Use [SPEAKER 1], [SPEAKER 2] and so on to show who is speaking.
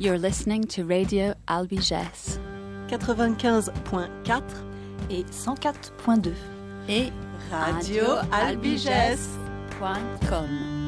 [SPEAKER 1] You're listening to Radio Albiges
[SPEAKER 2] 95.4
[SPEAKER 3] et 104.2
[SPEAKER 1] et
[SPEAKER 2] Radio Albiges.com.